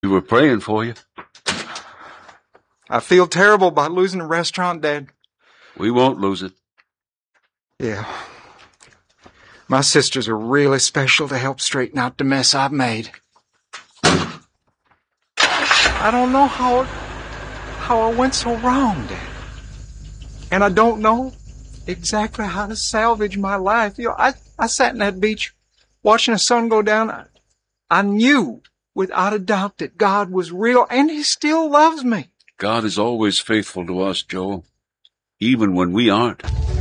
We were praying for you. I feel terrible about losing the restaurant, Dad. We won't lose it. Yeah. My sisters are really special to help straighten out the mess I've made. I don't know how I went so wrong, Dad. And I don't know exactly how to salvage my life. I sat in that beach watching the sun go down. I knew without a doubt that God was real, and He still loves me. God is always faithful to us, Joe, even when we aren't.